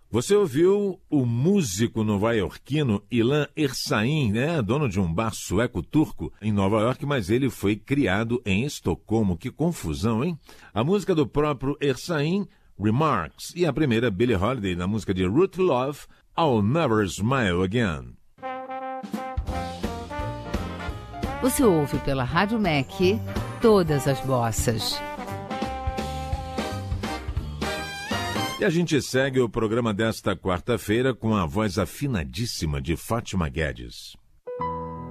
Você ouviu o músico nova-iorquino Ilan Ersain, né? Dono de um bar sueco-turco em Nova York, mas ele foi criado em Estocolmo. Que confusão, hein? A música do próprio Ersain, Remarks, e a primeira Billie Holiday na música de Ruth Love, I'll Never Smile Again. Você ouve pela Rádio MEC todas as bossas. E a gente segue o programa desta quarta-feira com a voz afinadíssima de Fátima Guedes.